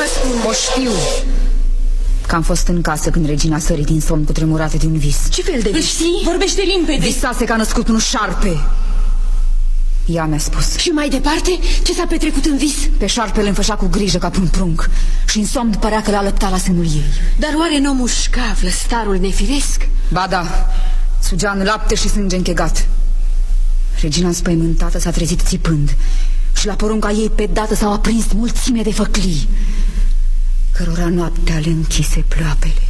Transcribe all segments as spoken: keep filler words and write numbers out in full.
spun. O știu. Că am fost în casă când regina sări din somn cu tremurate de un vis. Ce fel de vis? Știi? Vorbește limpede. Visase că a născut un șarpe. Ea mi-a spus. Și mai departe, ce s-a petrecut în vis? Pe șarpe îl înfășa cu grijă ca pe un prunc și în somn părea că l-a lăptat la sânul ei. Dar oare nu mușca vlăstarul nefiresc? Ba da, sugea în lapte și sânge închegat. Regina înspăimântată s-a trezit țipând și la porunca ei pe dată s-au aprins mulțime de făclii, cărora noaptea le închise ploapele.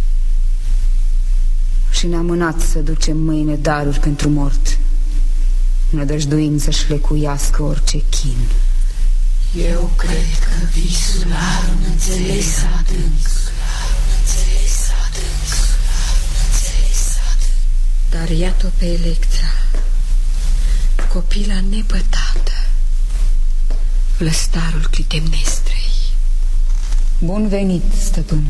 Și ne-a mânat să ducem mâine daruri pentru mort, nădăjduind să-și lecuiască orice chin. Eu cred că visul are un înțeles adânc, înțeles adânc, înțeles adânc. Dar iată pe Electra, copila nepătată, vlăstarul Clitemnestrei. Bun venit, stăpână.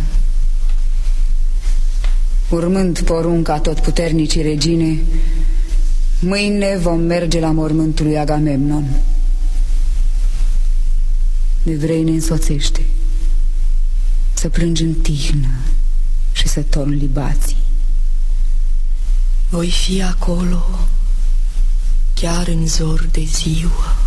Urmând porunca totputernicii regine, mâine vom merge la mormântul lui Agamemnon. Nevrei ne însoțește să plângi în tihnă și să torni libații. Voi fi acolo chiar în zor de ziua.